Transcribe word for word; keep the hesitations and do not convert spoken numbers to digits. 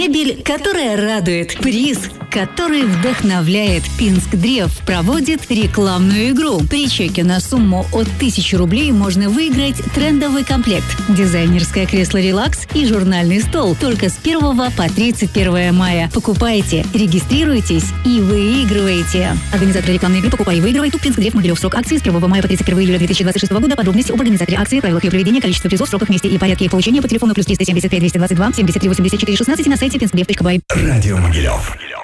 Мебель, которая радует. Приз, который вдохновляет. Пинскдрев проводит рекламную игру. При чеке на сумму от тысячи рублей можно выиграть трендовый комплект, дизайнерское кресло «Релакс» и журнальный стол. Только с первого по тридцать первое мая. Покупайте, регистрируйтесь и выигрывайте. Организатор рекламной игры «Покупай и выигрывай» ТУП Пинскдрев Могилев. Срок акции с первого мая по тридцать первое июля две тысячи двадцать шестого года. Подробности об организаторе акции, правилах ее проведения, количество призов, сроках, месте и порядке их получения по телефону плюс триста семьдесят пять двести двадцать два семьдесят три восемьдесят четыре шестнадцать и на сайте пинскдрев точка бай. Радио Могилев.